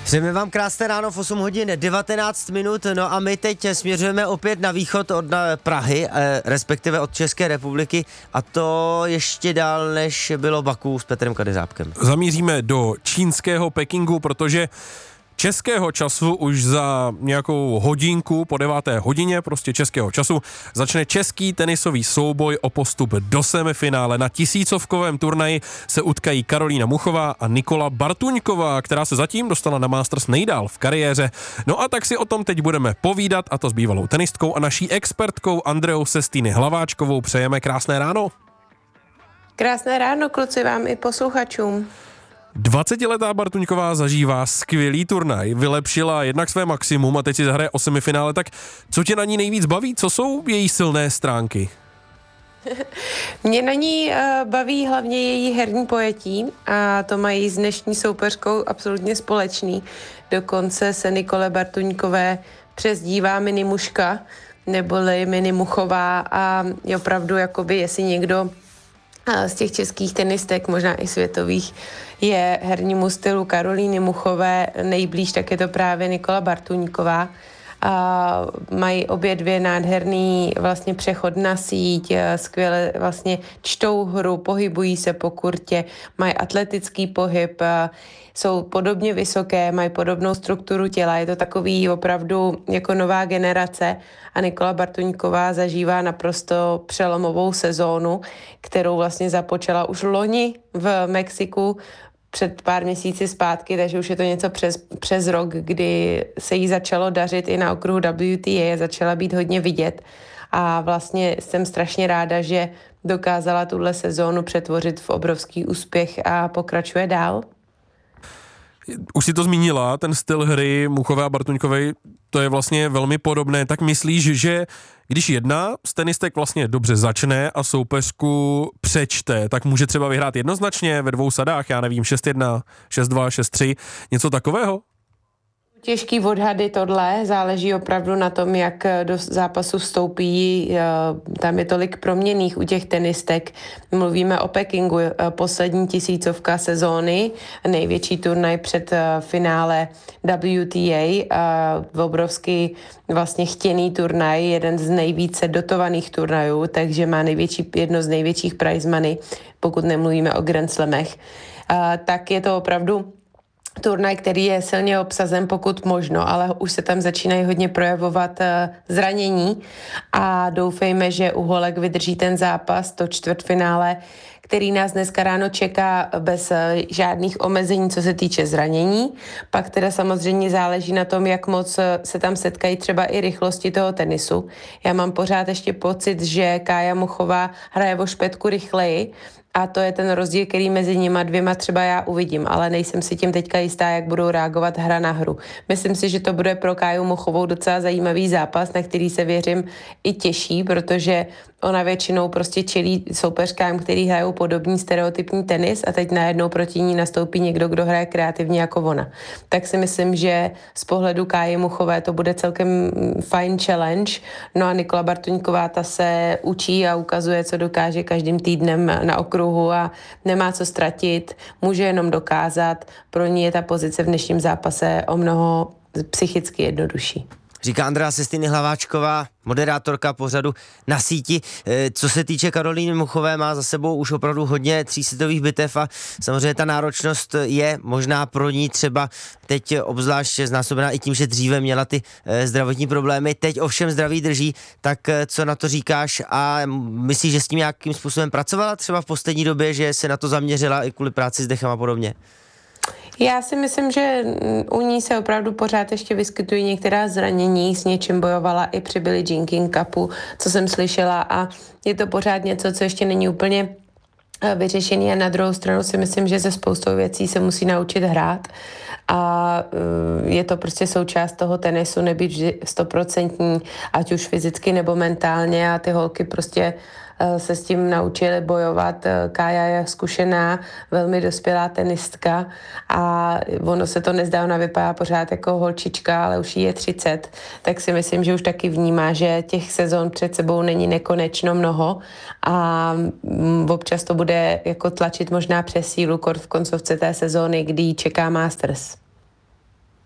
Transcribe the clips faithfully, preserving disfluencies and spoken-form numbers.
Přejeme vám krásné ráno v osm hodin devatenáct minut, no a my teď směřujeme opět na východ od Prahy, eh, respektive od České republiky, a to ještě dál, než bylo Baku s Petrem Kadezábkem. Zamíříme do čínského Pekingu, protože českého času už za nějakou hodinku, po deváté hodině prostě českého času, začne český tenisový souboj o postup do semifinále. Na tisícovkovém turnaji se utkají Karolína Muchová a Nikola Bartuňková, která se zatím dostala na Masters nejdál v kariéře. No a tak si o tom teď budeme povídat, a to s bývalou tenistkou a naší expertkou Andreou Sestýny Hlaváčkovou. Přejeme krásné ráno. Krásné ráno, kluci, vám i posluchačům. dvacetiletá Bartuňková zažívá skvělý turnaj, vylepšila jednak své maximum a teď si zahraje o semifinále, tak co tě na ní nejvíc baví? Co jsou její silné stránky? Mě na ní uh, baví hlavně její herní pojetí a to mají s dnešní soupeřkou absolutně společný. Dokonce se Nikole Bartuňkové přezdívá Mini Muška neboli Mini Muchová a je opravdu, jakoby, jestli někdo z těch českých tenistek, možná i světových, je hernímu stylu Karolíny Muchové nejblíž, tak je to právě Nikola Bartuňková. A mají obě dvě nádherný vlastně přechod na síť, skvěle vlastně čtou hru, pohybují se po kurtě, mají atletický pohyb, jsou podobně vysoké, mají podobnou strukturu těla, je to takový opravdu jako nová generace a Nikola Bartuňková zažívá naprosto přelomovou sezónu, kterou vlastně započala už loni v Mexiku, před pár měsíci zpátky, takže už je to něco přes, přes rok, kdy se jí začalo dařit i na okruhu W T A, začala být hodně vidět a vlastně jsem strašně ráda, že dokázala tuhle sezónu přetvořit v obrovský úspěch a pokračuje dál. Už si to zmínila, ten styl hry Muchové a Bartuňkové, to je vlastně velmi podobné, tak myslíš, že když jedna z tenistek vlastně dobře začne a soupeřku přečte, tak může třeba vyhrát jednoznačně ve dvou sadách, já nevím, šest jedna, šest dva, šest tři, něco takového? Těžký odhady tohle, záleží opravdu na tom, jak do zápasu vstoupí, tam je tolik proměnných u těch tenistek. Mluvíme o Pekingu, poslední tisícovka sezóny, největší turnaj před finále W T A, obrovský vlastně chtěný turnaj, jeden z nejvíce dotovaných turnajů, takže má největší, jedno z největších prize money, pokud nemluvíme o Grand Slamech. Tak je to opravdu turnaj, který je silně obsazen, pokud možno, ale už se tam začínají hodně projevovat zranění a doufejme, že u holek vydrží ten zápas, to čtvrtfinále, který nás dneska ráno čeká bez žádných omezení, co se týče zranění. Pak teda samozřejmě záleží na tom, jak moc se tam setkají třeba i rychlosti toho tenisu. Já mám pořád ještě pocit, že Kája Muchová hraje o špetku rychleji, a to je ten rozdíl, který mezi nima dvěma třeba já uvidím, ale nejsem si tím teďka jistá, jak budou reagovat hra na hru. Myslím si, že to bude pro Káju Muchovou docela zajímavý zápas, na který se věřím i těší, protože ona většinou prostě čelí soupeřkám, který hrajou podobný stereotypní tenis a teď najednou proti ní nastoupí někdo, kdo hraje kreativně jako ona. Tak si myslím, že z pohledu Káji Muchové to bude celkem fajn challenge. No a Nikola Bartuňková ta se učí a ukazuje, co dokáže každým týdnem na okruhu a nemá co ztratit, může jenom dokázat. Pro ní je ta pozice v dnešním zápase o mnoho psychicky jednodušší. Říká Andrea Sestýny Hlaváčková, moderátorka pořadu Na síti. Co se týče Karolíny Muchové, má za sebou už opravdu hodně třísetových bitev a samozřejmě ta náročnost je možná pro ní třeba teď obzvlášť znásobená i tím, že dříve měla ty zdravotní problémy. Teď ovšem zdraví drží, tak co na to říkáš a myslíš, že s tím nějakým způsobem pracovala třeba v poslední době, že se na to zaměřila i kvůli práci s dechem a podobně? Já si myslím, že u ní se opravdu pořád ještě vyskytují některá zranění, s něčím bojovala i při Billie Jean King Cupu, co jsem slyšela a je to pořád něco, co ještě není úplně vyřešený a na druhou stranu si myslím, že ze spoustou věcí se musí naučit hrát a je to prostě součást toho tenisu, nebýt vždy stoprocentní, ať už fyzicky nebo mentálně a ty holky prostě se s tím naučili bojovat. Kája je zkušená, velmi dospělá tenistka a ono se to nezdá, ona vypadá pořád jako holčička, ale už jí je třicet, tak si myslím, že už taky vnímá, že těch sezon před sebou není nekonečno mnoho a občas to bude jako tlačit možná přes sílu kort v koncovce té sezóny, kdy jí čeká Masters.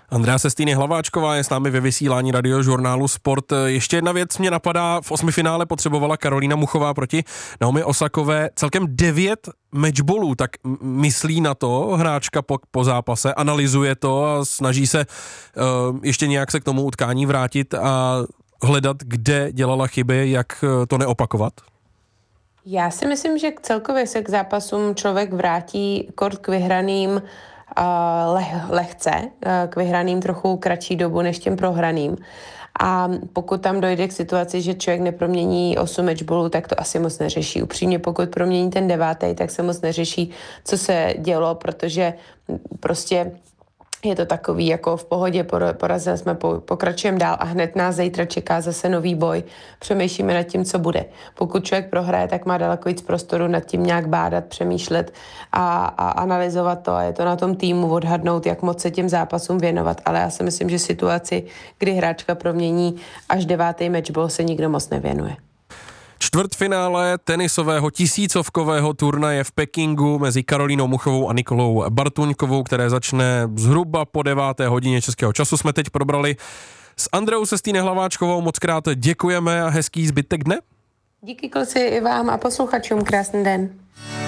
Andrea Sestýny Hlaváčková je s námi ve vysílání radiožurnálu Sport. Ještě jedna věc mě napadá, v osmifinále potřebovala Karolína Muchová proti Naomi Osakové celkem devět matchballů, tak myslí na to hráčka po, po zápase, analyzuje to a snaží se uh, ještě nějak se k tomu utkání vrátit a hledat, kde dělala chyby, jak to neopakovat? Já si myslím, že celkově se k zápasům člověk vrátí kort k vyhraným uh, leh, lehce, uh, k vyhraným trochu kratší dobu než těm prohraným. A pokud tam dojde k situaci, že člověk nepromění osm matchballů, tak to asi moc neřeší. Upřímně, pokud promění ten devátý, tak se moc neřeší, co se dělo, protože prostě je to takový jako v pohodě, porazili jsme, pokračujeme dál a hned nás zítra čeká zase nový boj. Přemýšlíme nad tím, co bude. Pokud člověk prohraje, tak má daleko víc prostoru nad tím nějak bádat, přemýšlet a, a analyzovat to. A je to na tom týmu odhadnout, jak moc se těm zápasům věnovat. Ale já si myslím, že situaci, kdy hráčka promění až devátý matchball, se nikdo moc nevěnuje. Čtvrtfinále tenisového tisícovkového turnaje v Pekingu mezi Karolínou Muchovou a Nikolou Bartuňkovou, které začne zhruba po deváté hodině českého času, jsme teď probrali s Andreou Sestýny Hlaváčkovou. Moc krát děkujeme a hezký zbytek dne. Díky kluci i vám a posluchačům, krásný den.